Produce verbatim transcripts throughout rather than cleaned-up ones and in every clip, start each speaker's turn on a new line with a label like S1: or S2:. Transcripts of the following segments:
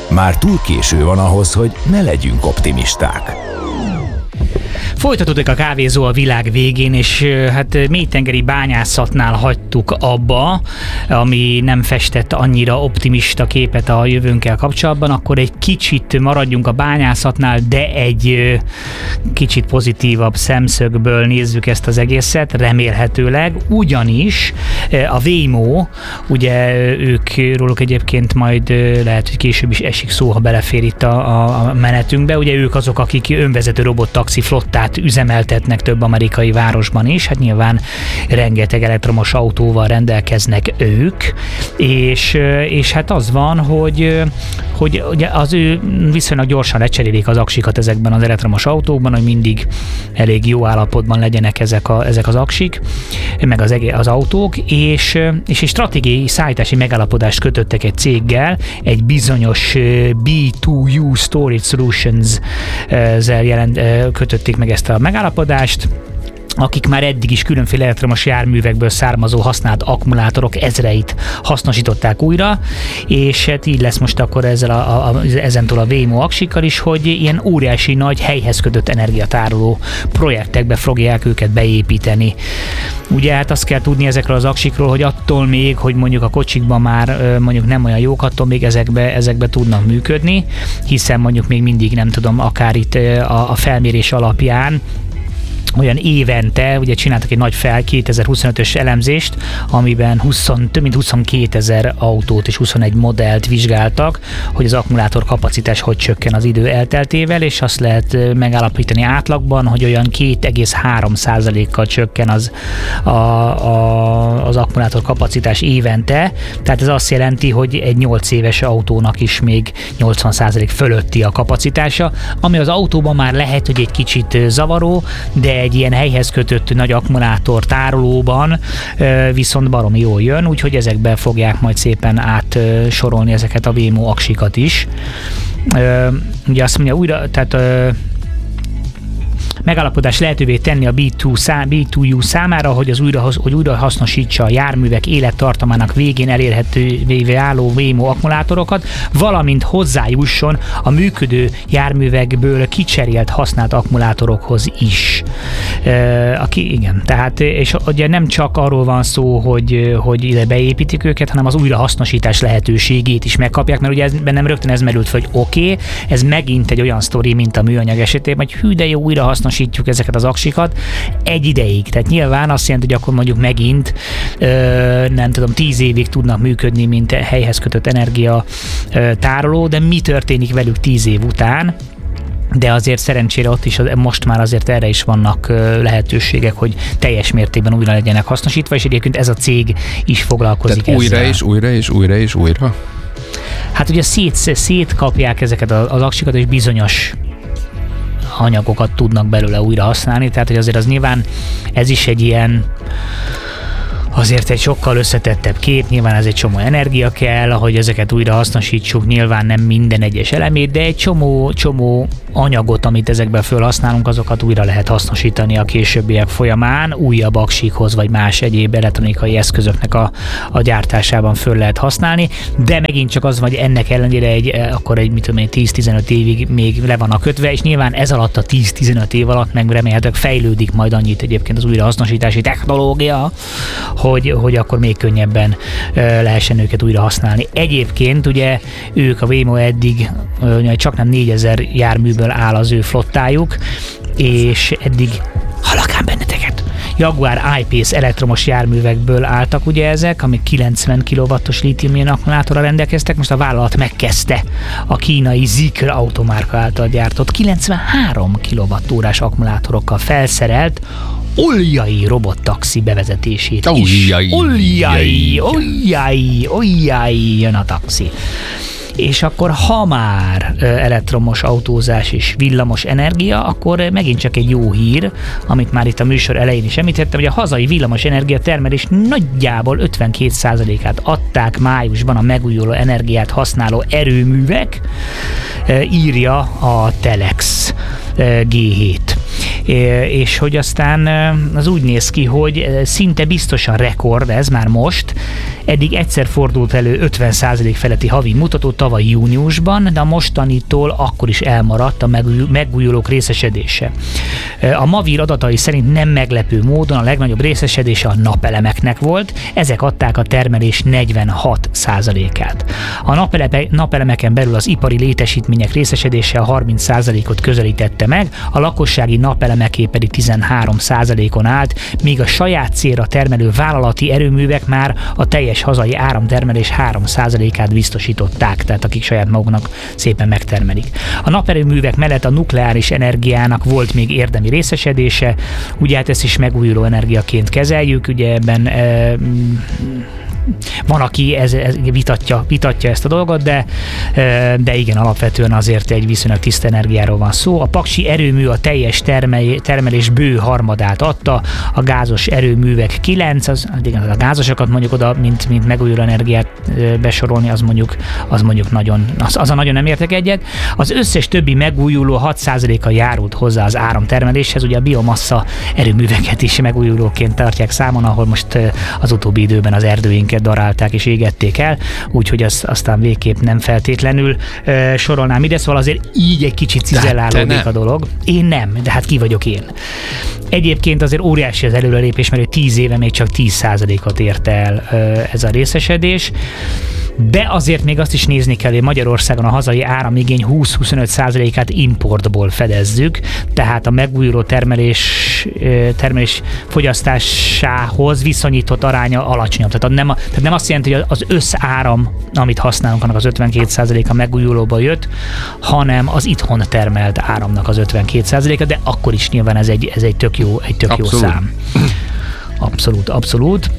S1: Már túl késő van ahhoz, hogy ne legyünk optimisták.
S2: Folytatódik a kávézó a világ végén, és hát mélytengeri bányászatnál hagytuk abba, ami nem festett annyira optimista képet a jövőnkkel kapcsolatban, akkor egy kicsit maradjunk a bányászatnál, de egy kicsit pozitívabb szemszögből nézzük ezt az egészet, remélhetőleg, ugyanis a Waymo, ugye ők róluk egyébként majd lehet, hogy később is esik szó, ha belefér itt a, a menetünkbe, ugye ők azok, akik önvezető robottaxi flottát üzemeltetnek több amerikai városban is, hát nyilván rengeteg elektromos autóval rendelkeznek ők, és, és hát az van, hogy, hogy ugye az ő viszonylag gyorsan lecserélik az aksikat ezekben az elektromos autókban, hogy mindig elég jó állapotban legyenek ezek, a, ezek az aksik, meg az, az autók, és, és egy stratégiai szállítási megállapodást kötöttek egy céggel, egy bizonyos bé kettő u Storage Solutions-zel jelent, kötötték meg ezt a megállapodást, akik már eddig is különféle elektromos járművekből származó használt akkumulátorok ezreit hasznosították újra, és hát így lesz most akkor ezzel a, a, ezentúl a Waymo aksikkal is, hogy ilyen óriási nagy helyhez kötött energiatároló projektekbe fogják őket beépíteni. Ugye hát azt kell tudni ezekről az aksikról, hogy attól még, hogy mondjuk a kocsikban már mondjuk nem olyan jók, attól még ezekbe, ezekbe tudnak működni, hiszen mondjuk még mindig nem tudom, akár itt a, a felmérés alapján olyan évente, ugye csináltak egy nagy fel kétezer-huszonötös elemzést, amiben húsz, több mint huszonkétezer autót és huszonegy modellt vizsgáltak, hogy az akkumulátor kapacitás hogy csökken az idő elteltével, és azt lehet megállapítani átlagban, hogy olyan két egész három százalékkal csökken az, a, a, az akkumulátor kapacitás évente, tehát ez azt jelenti, hogy egy nyolc éves autónak is még nyolcvan százalék fölötti a kapacitása, ami az autóban már lehet, hogy egy kicsit zavaró, de egy ilyen helyhez kötött nagy akkumulátor tárolóban viszont baromi jól jön, úgyhogy ezekben fogják majd szépen átsorolni ezeket a Waymo aksikat is. Ugye azt mondja újra, tehát megállapodás lehetővé tenni a bé kettő u számára, hogy az újra, hogy újra hasznosítsa a járművek élettartamának végén elérhetővé álló Waymo akkumulátorokat, valamint hozzájusson a működő járművekből kicserélt használt akkumulátorokhoz is. E, aki, igen, tehát és ugye nem csak arról van szó, hogy, hogy ide beépítik őket, hanem az újrahasznosítás lehetőségét is megkapják, mert ugye ez, bennem rögtön ez merült, hogy oké, okay, ez megint egy olyan sztori, mint a műanyag esetében, hogy hű, de jó, újra hasznosítjuk ezeket az aksikat egy ideig. Tehát nyilván azt jelenti, hogy akkor mondjuk megint ö, nem tudom, tíz évig tudnak működni, mint helyhez kötött energia ö, tároló, de mi történik velük tíz év után? De azért szerencsére ott is most már azért erre is vannak lehetőségek, hogy teljes mértékben újra legyenek hasznosítva, és egyébként ez a cég is foglalkozik
S3: Tehát
S2: ezzel.
S3: újra és újra és újra és újra?
S2: Hát ugye szét, szétkapják ezeket az aksikat, és bizonyos anyagokat tudnak belőle újra használni, tehát hogy azért az nyilván ez is egy ilyen azért egy sokkal összetettebb kép, nyilván ez egy csomó energia kell, hogy ezeket újra hasznosítsuk, nyilván nem minden egyes elemét, de egy csomó, csomó anyagot, amit ezekben felhasználunk, azokat újra lehet hasznosítani a későbbiek folyamán, újabb aksikhoz, vagy más egyéb elektronikai eszközöknek a, a gyártásában föl lehet használni, de megint csak az, hogy ennek ellenére egy, akkor egy mit tudom én, tíz-tizenöt évig még le van a kötve, és nyilván ez alatt a tíz-tizenöt év alatt meg remélhetőleg fejlődik majd annyit egyébként az újrahasznosítási technológia, hogy, hogy akkor még könnyebben lehessen őket újra használni. Egyébként ugye ők a Waymo eddig csak nem négyezer járműből áll az ő flottájuk, és eddig halakám benneteket! Jaguar I-Pace elektromos járművekből álltak ugye ezek, amik kilencven kilowattos lítium-ion akkumulátorral rendelkeztek, most a vállalat megkezdte a kínai Zeekr automárka által gyártott kilencvenhárom kilowattórás akkumulátorokkal felszerelt oljai robottaxi bevezetését is. Oljai, oljai, oljai, jön a taxi. És akkor ha már elektromos autózás és villamos energia, akkor megint csak egy jó hír, amit már itt a műsor elején is említettem, hogy a hazai villamos energia termelés nagyjából ötvenkét százalékát adták májusban a megújuló energiát használó erőművek, írja a Telex gé hét. És hogy aztán az úgy néz ki, hogy szinte biztosan rekord ez már most, Eddig egyszer fordult elő ötven százalék feletti havi mutató tavaly júniusban, de a mostanitól akkor is elmaradt a megújulók részesedése. A Mavir adatai szerint nem meglepő módon a legnagyobb részesedése a napelemeknek volt, ezek adták a termelés negyvenhat százalékát. A napeleme, napelemeken belül az ipari létesítmények részesedése a harminc százalékot közelítette meg, a lakossági napelemeké pedig tizenhárom százalékon állt, míg a saját célra termelő vállalati erőművek már a teljes hazai áramtermelés három százalékát biztosították, tehát akik saját maguknak szépen megtermelik. A naperőművek mellett a nukleáris energiának volt még érdemi részesedése, ugye hát ezt is megújuló energiaként kezeljük, ugye ebben e, van, aki ez, ez vitatja, vitatja ezt a dolgot, de, de igen, alapvetően azért egy viszonylag tiszta energiáról van szó. A paksi erőmű a teljes termel, termelés bő harmadát adta, a gázos erőművek kilenc, az, igen, a gázosokat mondjuk oda, mint, mint megújuló energiát besorolni, az mondjuk, az mondjuk nagyon, az, az a nagyon nem értek egyet. Az összes többi megújuló hat százaléka járult hozzá az áramtermeléshez, ugye a biomassa erőműveket is megújulóként tartják számon, ahol most az utóbbi időben az erdőinket darálták és égették el, úgyhogy az, aztán végképp nem feltétlenül uh, sorolnám ide, szóval azért így egy kicsit cizellálódik a dolog. Én nem, de hát ki vagyok én. Egyébként azért óriási az előrelépés, mert tíz éve még csak tíz százalékot ért el uh, ez a részesedés. De azért még azt is nézni kell, hogy Magyarországon a hazai áramigény húsz-huszonöt százalékát importból fedezzük, tehát a megújuló termelés, termelés fogyasztásához viszonyított aránya alacsonyabb. Tehát nem, tehát nem azt jelenti, hogy az összáram, amit használunk, annak az ötvenkét százaléka megújulóból jött, hanem az itthon termelt áramnak az ötvenkét százaléka, de akkor is nyilván ez egy, ez egy tök jó, egy tök jó szám. Abszolút, abszolút.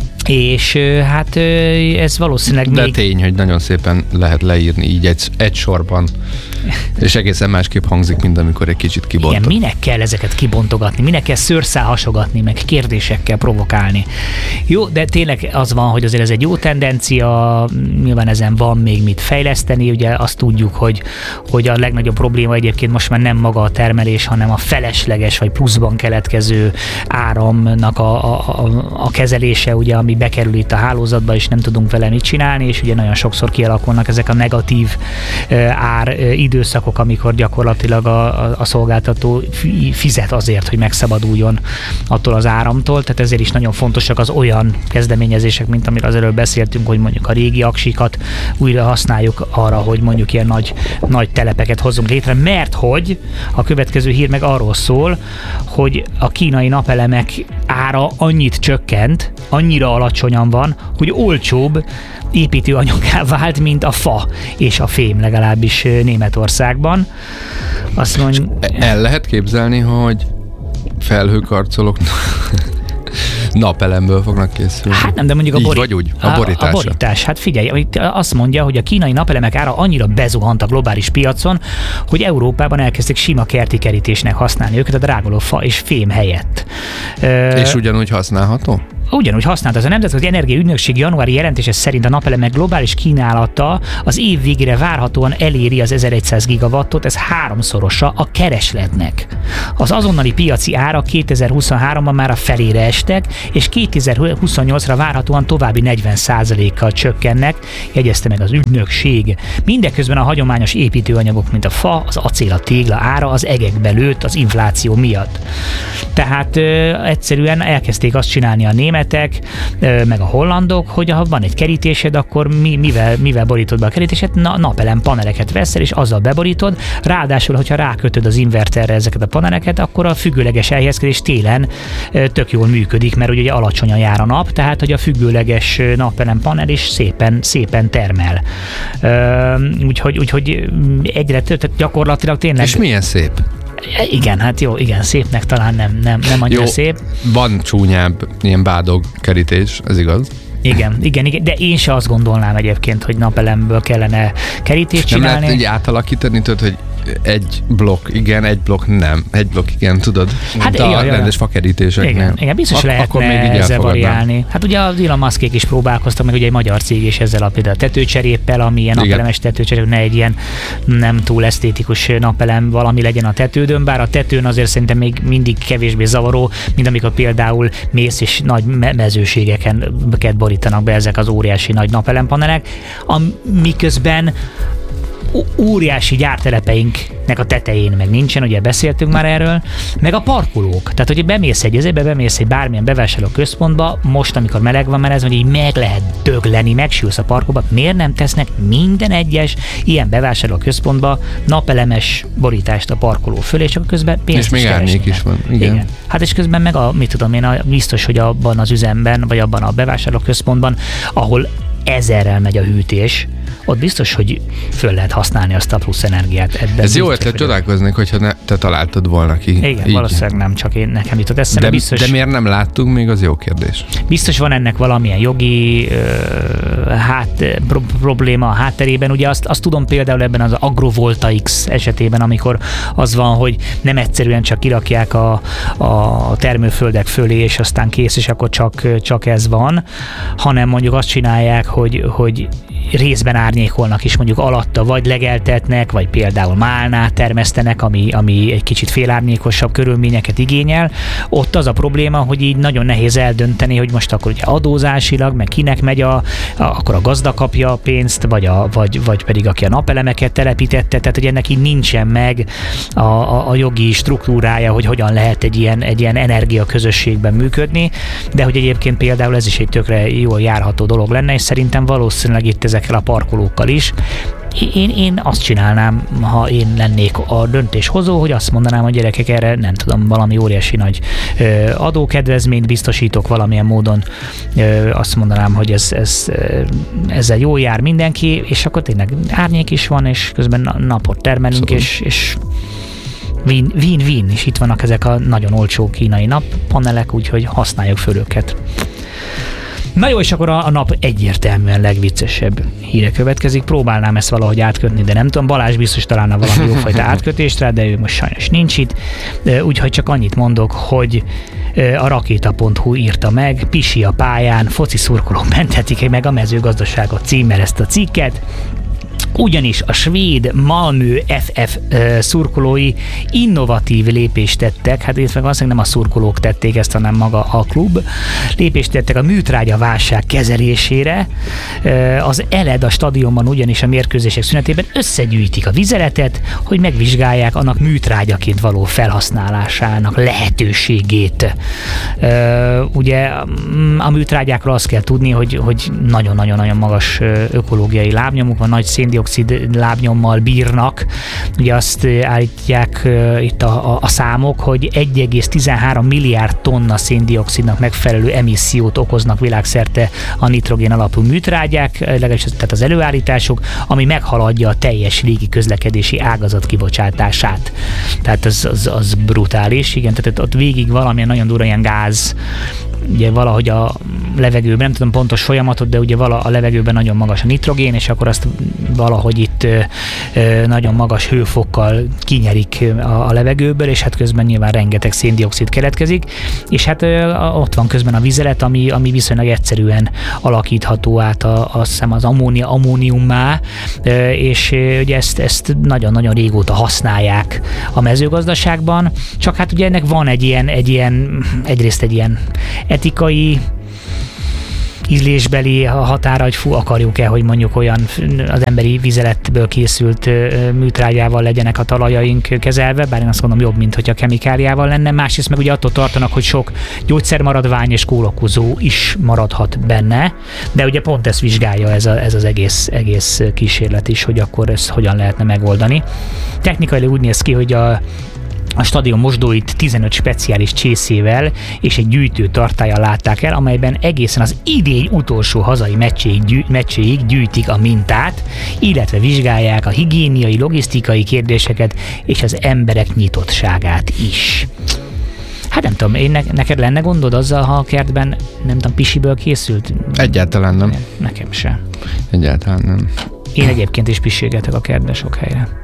S2: És hát ez valószínűleg
S3: De
S2: még...
S3: tény, hogy nagyon szépen lehet leírni így egy, egy sorban, és egészen másképp hangzik, mint amikor egy kicsit kibontod.
S2: Igen, minek kell ezeket kibontogatni, minek kell szőrszál hasogatni, meg kérdésekkel provokálni. Jó, de tényleg az van, hogy azért ez egy jó tendencia, nyilván ezen van még mit fejleszteni, ugye azt tudjuk, hogy, hogy a legnagyobb probléma egyébként most már nem maga a termelés, hanem a felesleges vagy pluszban keletkező áramnak a, a, a, a kezelése, ugye, ami bekerül itt a hálózatba, és nem tudunk vele mit csinálni, és ugye nagyon sokszor kialakulnak ezek a negatív ár időszakok, amikor gyakorlatilag a, a, a szolgáltató fizet azért, hogy megszabaduljon attól az áramtól, tehát ezért is nagyon fontosak az olyan kezdeményezések, mint amiről az előbb beszéltünk, hogy mondjuk a régi aksikat újra használjuk arra, hogy mondjuk ilyen nagy, nagy telepeket hozzunk létre, mert hogy a következő hír meg arról szól, hogy a kínai napelemek ára annyit csökkent, annyira alacsonyan van, hogy olcsóbb építőanyagá vált, mint a fa és a fém, legalábbis Németországban. Azt mondj...
S3: El lehet képzelni, hogy felhőkarcolók napelemből fognak készülni.
S2: Hát nem, de mondjuk a,
S3: Így
S2: bori...
S3: vagy úgy, a borítása.
S2: A, a borítás. Hát figyelj, azt mondja, hogy a kínai napelemek ára annyira bezuhant a globális piacon, hogy Európában elkezdték sima kerti kerítésnek használni őket a dráguló fa és fém helyett.
S3: És ugyanúgy használható?
S2: Ugyanúgy használt. Az a Nemzetközi Energiaügynökség januári jelentése szerint a napelemek globális kínálata az év végére várhatóan eléri az ezerszáz gigawattot, ez háromszorosa a keresletnek. Az azonnali piaci ára kétezer-huszonháromban már a felére estek, és kétezer-huszonnyolcra várhatóan további negyven százalékkal csökkennek, jegyezte meg az ügynökség. Mindeközben a hagyományos építőanyagok, mint a fa, az acél, a tégla ára az egekbe lőtt az infláció miatt. Tehát ö, egyszerűen elkezdték azt csinálni a német meg a hollandok, hogy ha van egy kerítésed, akkor mi, mivel, mivel borítod be a kerítésed? Na, napelem paneleket veszel, és azzal beborítod. Ráadásul, hogyha rákötöd az inverterre ezeket a paneleket, akkor a függőleges elhelyezkedés télen tök jól működik, mert ugye alacsonyan jár a nap, tehát hogy a függőleges napelem panel is szépen, szépen termel. Úgyhogy, úgyhogy egyre több, gyakorlatilag tényleg...
S3: És milyen szép?
S2: Igen, hát jó, igen, szépnek talán nem, nem, nem annyira
S3: jó,
S2: szép.
S3: Van csúnyább ilyen bádog kerítés, ez igaz?
S2: Igen, igen, igen, de én se azt gondolnám egyébként, hogy napelemből kellene kerítést
S3: nem
S2: csinálni.
S3: Nem lehet így átalakítani, tudod, hogy egy blokk igen, egy blokk nem. Egy blokk igen, tudod?
S2: Hát
S3: de a
S2: igen,
S3: rendes fakerítéseknél.
S2: Igen, igen, biztos
S3: Ak-
S2: lehetne ezzel variálni. Hát ugye az Elon Muskék is próbálkoztak, meg ugye egy magyar cég is ezzel a például a tetőcseréppel, ami ilyen napelemes tetőcserép, ne egy ilyen nem túl esztétikus napelem valami legyen a tetődön, bár a tetőn azért szerintem még mindig kevésbé zavaró, mint amikor például mész és nagy mezőségeken borítanak be ezek az óriási nagy napelempanelek, miközben óriási gyártelepeinknek a tetején meg nincsen, ugye beszéltünk már erről, meg a parkolók. Tehát, hogy bemész egy ezébe, bemész egy bármilyen bevásárló központba, most, amikor meleg van, mert ez, hogy így meg lehet dögleni, megsülsz a parkolóba, miért nem tesznek minden egyes ilyen bevásárló központba napelemes borítást a parkoló fölé, és akkor közben pénzt
S3: és még árnyék is van. Igen. Igen.
S2: Hát és közben meg a, mit tudom én, a, biztos, hogy abban az üzemben, vagy abban a bevásárló központban, ahol ezerrel megy a hűtés, ott biztos, hogy föl lehet használni azt a plusz energiát. Ebben
S3: ez jó ötlet, csodálkoznék, hogyha ne, te találtad volna ki.
S2: Igen, így. Valószínűleg nem, csak én nekem jutott eszembe.
S3: De,
S2: biztos,
S3: de miért nem láttunk még, az jó kérdés.
S2: Biztos van ennek valamilyen jogi uh, hát, pro- probléma a hátterében. Ugye azt, azt tudom például ebben az agrovoltaics esetében, amikor az van, hogy nem egyszerűen csak kirakják a, a termőföldek fölé, és aztán kész, és akkor csak, csak ez van, hanem mondjuk azt csinálják, hogy, hogy részben árnyékolnak is mondjuk alatta, vagy legeltetnek, vagy például málnát termesztenek, ami, ami egy kicsit félárnyékosabb körülményeket igényel. Ott az a probléma, hogy így nagyon nehéz eldönteni, hogy most akkor ugye adózásilag, meg kinek megy a, a akkor a gazda kapja a pénzt, vagy, a, vagy, vagy pedig aki a napelemeket telepítette, tehát hogy ennek így nincsen meg a, a, a jogi struktúrája, hogy hogyan lehet egy ilyen, egy ilyen energiaközösségben működni, de hogy egyébként például ez is egy tökre jól járható dolog lenne, és szerintem valószínűleg itt ezekkel a parkolókkal is. Én, én azt csinálnám, ha én lennék a döntéshozó, hogy azt mondanám, hogy gyerekek, erre nem tudom, valami óriási nagy ö, adókedvezményt biztosítok valamilyen módon, ö, azt mondanám, hogy ez, ez, ezzel jól jár mindenki, és akkor tényleg árnyék is van, és közben napot termelünk, szóval. és, és win-win, és itt vannak ezek a nagyon olcsó kínai nappanelek, úgyhogy használjuk föl őket. Na jó, és akkor a, a nap egyértelműen legviccesebb híre következik. Próbálnám ezt valahogy átkötni, de nem tudom, Balázs biztos találna valami jófajta átkötést rá, de ő most sajnos nincs itt. Úgyhogy csak annyit mondok, hogy a rakéta pont hu írta meg, Pisi a pályán, foci szurkolók menthetik meg a mezőgazdaságot címmel ezt a cikket. Ugyanis a svéd Malmö ef ef uh, szurkolói innovatív lépést tettek, hát illetve valószínűleg nem a szurkolók tették ezt, hanem maga a klub. Lépést tettek a műtrágya válság kezelésére. Uh, az Eled a stadionban ugyanis a mérkőzések szünetében összegyűjtik a vizeletet, hogy megvizsgálják annak műtrágyaként való felhasználásának lehetőségét. Uh, ugye a műtrágyákról azt kell tudni, hogy, hogy nagyon-nagyon-nagyon magas ökológiai lábnyomuk van, nagy széndioxid lábnyommal bírnak. Ugye azt állítják uh, itt a, a, a számok, hogy egy egész tizenhárom milliárd tonna széndioxidnak megfelelő emissziót okoznak világszerte a nitrogén alapú műtrágyák, legalábbis tehát az előállítások, ami meghaladja a teljes légi közlekedési ágazat kibocsátását. Tehát az, az, az brutális, igen, tehát ott végig valamilyen nagyon durva ilyen gáz, ugye valahogy a levegőben, nem tudom pontos folyamatot, de ugye vala a levegőben nagyon magas a nitrogén, és akkor azt valahogy itt ö, ö, nagyon magas hőfokkal kinyerik a, a levegőből, és hát közben nyilván rengeteg széndioxid keletkezik, és hát ö, ott van közben a vizelet, ami, ami viszonylag egyszerűen alakítható át a, azt hiszem az ammónia, ammóniummá, ö, és ö, ugye ezt, ezt nagyon-nagyon régóta használják a mezőgazdaságban, csak hát ugye ennek van egy ilyen, egy ilyen egyrészt egy ilyen etikai ízlésbeli határa, hogy fú, akarjuk-e, hogy mondjuk olyan az emberi vizeletből készült műtrágyával legyenek a talajaink kezelve, bár én azt mondom jobb, mint hogyha kemikáliával lenne. Másrészt meg ugye attól tartanak, hogy sok gyógyszermaradvány és kórokozó is maradhat benne, de ugye pont ezt vizsgálja ez, a, ez az egész, egész kísérlet is, hogy akkor ezt hogyan lehetne megoldani. Technikailag úgy néz ki, hogy a A stadion mosdóit tizenöt speciális csészével és egy gyűjtő tartállyal látták el, amelyben egészen az idény utolsó hazai meccséig, gyű, meccséig gyűjtik a mintát, illetve vizsgálják a higiéniai, logisztikai kérdéseket és az emberek nyitottságát is. Hát nem tudom, én ne, neked lenne gondod azzal, ha a kertben, nem tudom, pisiből készült?
S3: Egyáltalán nem.
S2: Nekem sem.
S3: Egyáltalán nem.
S2: Én egyébként is piségetek a kertben sok helyre.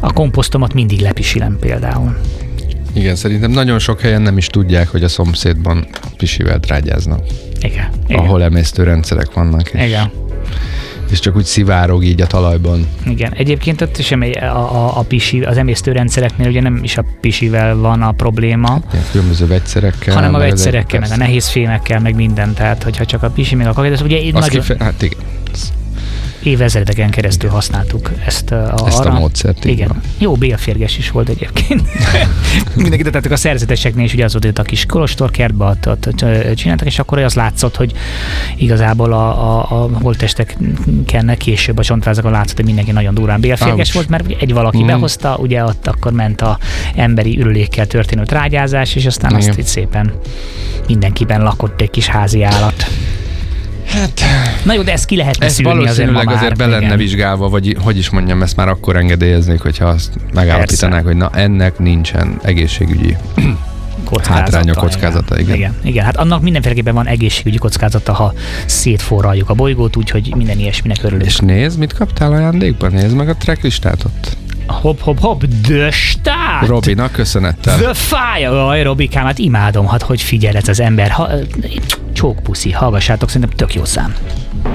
S2: A komposztomat mindig lepisilem például.
S3: Igen, szerintem nagyon sok helyen nem is tudják, hogy a szomszédban pisivel trágyáznak.
S2: Igen. igen.
S3: Ahol emésztőrendszerek vannak. És,
S2: Igen.
S3: és csak úgy szivárog így a talajban.
S2: Igen. Egyébként ott sem a, a, a pisi, az emésztőrendszereknél ugye nem is a pisivel van a probléma,
S3: Ilyen különböző vegyszerekkel.
S2: hanem a vegyszerekkel, meg a nehéz fémekkel, meg minden. Tehát, hogyha csak a pisi, meg a kakét, ugye
S3: Azt
S2: nagyon
S3: kife- hát igen.
S2: évezredeken keresztül használtuk ezt a,
S3: Ezt a
S2: arra.
S3: módszert.
S2: Igen. Jó bélférges is volt egyébként. Mindenkit, tehát a szerzeteseknél is ugye az volt, hogy a kis kolostorkertbe ott, ott csináltak, és akkor az látszott, hogy igazából a, a, a holttesteken később a csontvázakon látszott, hogy mindenki nagyon durván bélférges
S3: Ouch.
S2: volt, mert egy valaki
S3: Mm.
S2: behozta, ugye ott akkor ment a emberi ürülékkel történő trágyázás, és aztán
S3: Igen.
S2: azt itt szépen mindenkiben lakott egy kis házi állat.
S3: Hát,
S2: Na jó, de ezt ki lehetne
S3: ezt
S2: szűrni azért ma
S3: valószínűleg
S2: már.
S3: azért be lenne
S2: igen.
S3: vizsgálva, vagy hogy is mondjam, ezt már akkor engedélyeznék, hogyha azt megállapítanák, hogy na ennek nincsen egészségügyi
S2: Kockázata,
S3: hátránya, kockázata, igen.
S2: igen. Igen, hát annak mindenféleképpen van egészségügyi kockázata, ha szétforraljuk a bolygót, úgyhogy minden ilyesminek örülünk.
S3: És nézd, mit kaptál ajándékban? Nézd meg a tracklistát ott.
S2: Hopp, hopp, hopp, The Start!
S3: Robinak köszönettel.
S2: The Fire! Aj, Robikám, hát imádom, hát hogy figyel ez az ember. Ha, csókpuszi, hallgassátok, szerintem tök jó szám.